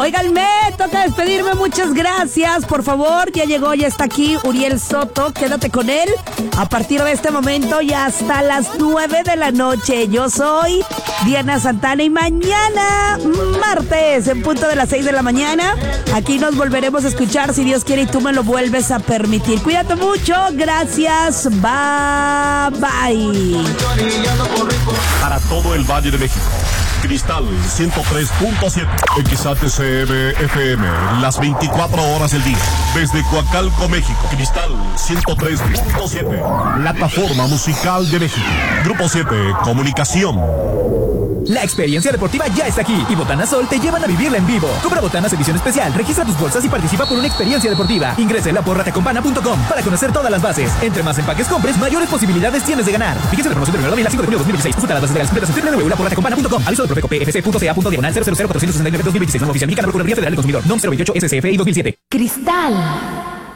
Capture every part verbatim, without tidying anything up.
Oigan, me toca despedirme, muchas gracias. Por favor, ya llegó, ya está aquí Uriel Soto, quédate con él a partir de este momento y hasta las nueve de la noche. Yo soy Diana Santana y mañana, martes, en punto de las seis de la mañana, aquí nos volveremos a escuchar si Dios quiere y tú me lo vuelves a permitir. Cuídate mucho, gracias, bye, bye. Para todo el Valle de México, Cristal ciento tres punto siete, X A T C M F M, las veinticuatro horas del día. Desde Coacalco, México, Cristal ciento tres punto siete, plataforma musical de México. Grupo siete, Comunicación. La experiencia deportiva ya está aquí y Botanas Sol te llevan a vivirla en vivo. Compra Botanas edición especial, registra tus bolsas y participa por una experiencia deportiva. Ingresa en la porra tecompana punto com para conocer todas las bases. Entre más empaques compres, mayores posibilidades tienes de ganar. Fíjese la promoción del primero de la cinco de junio de dos mil veintiséis. Consulta las bases legales completas en w w w punto la porra tecompana punto com. Aviso del Profeco P F C punto C A punto diagonal cero cero cero cuatro seis nueve dos mil veintiséis. Norma oficial mexicana, Procuraduría Federal del Consumidor. Nom cero veintiocho S S F I dos mil siete. Cristal.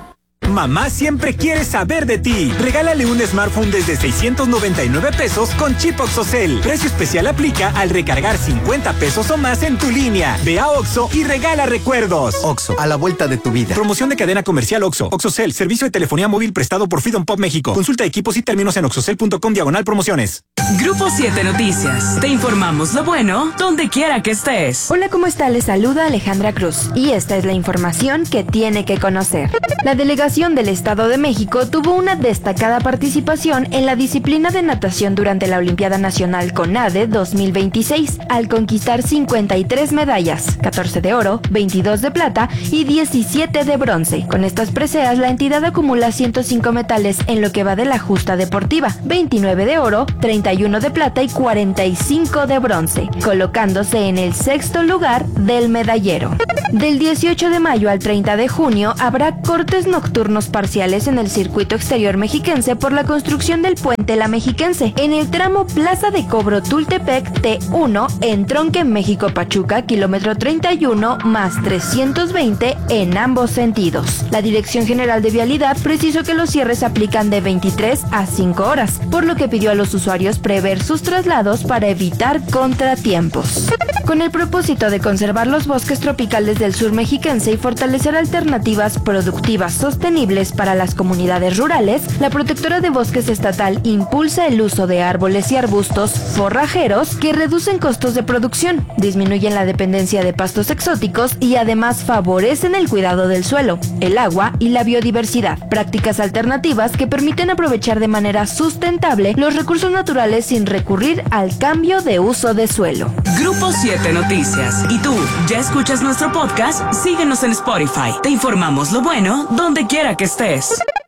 Mamá siempre quiere saber de ti. Regálale un smartphone desde seiscientos noventa y nueve pesos con chip OXXOCEL. Precio especial aplica al recargar cincuenta pesos o más en tu línea. Ve a Oxxo y regala recuerdos. Oxxo, a la vuelta de tu vida. Promoción de cadena comercial Oxxo. OXXOCEL, servicio de telefonía móvil prestado por Freedom Pop México. Consulta equipos y términos en oxxocel punto com diagonal promociones. Grupo siete Noticias. Te informamos lo bueno donde quiera que estés. Hola, ¿cómo está? Les saluda Alejandra Cruz y esta es la información que tiene que conocer. La delegación del Estado de México tuvo una destacada participación en la disciplina de natación durante la Olimpiada Nacional CONADE dos mil veintiséis, al conquistar cincuenta y tres medallas, catorce de oro, veintidós de plata y diecisiete de bronce. Con estas preseas, la entidad acumula ciento cinco metales en lo que va de la justa deportiva, veintinueve de oro, treinta y uno de plata y cuarenta y cinco de bronce, colocándose en el sexto lugar del medallero. Del dieciocho de mayo al treinta de junio habrá cortes nocturnos parciales en el circuito exterior mexiquense por la construcción del puente La Mexiquense, en el tramo Plaza de Cobro Tultepec T uno, en Tronque México-Pachuca, kilómetro treinta y uno más trescientos veinte en ambos sentidos. La Dirección General de Vialidad precisó que los cierres aplican de veintitrés a cinco horas, por lo que pidió a los usuarios prever sus traslados para evitar contratiempos. Con el propósito de conservar los bosques tropicales del sur mexiquense y fortalecer alternativas productivas sostenibles para las comunidades rurales, la Protectora de Bosques Estatal impulsa el uso de árboles y arbustos forrajeros que reducen costos de producción, disminuyen la dependencia de pastos exóticos y además favorecen el cuidado del suelo, el agua y la biodiversidad. Prácticas alternativas que permiten aprovechar de manera sustentable los recursos naturales sin recurrir al cambio de uso de suelo. Grupo siete Noticias. ¿Y tú, ya escuchas nuestro podcast? Síguenos en Spotify. Te informamos lo bueno donde quiera que estés.